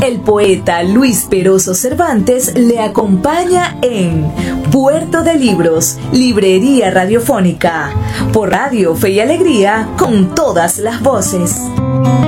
El poeta Luis Peroso Cervantes le acompaña en Puerto de Libros, Librería Radiofónica, por Radio Fe y Alegría, con todas las voces.